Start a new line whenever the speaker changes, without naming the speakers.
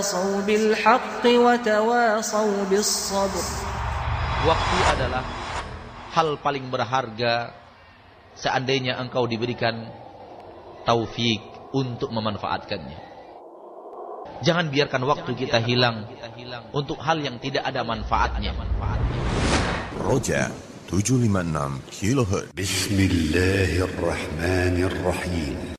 Waktu adalah hal paling berharga seandainya engkau diberikan taufik untuk memanfaatkannya. Jangan biarkan waktu kita hilang untuk hal yang tidak ada manfaatnya.
Roja 756 kHz.
Bismillahirrahmanirrahim.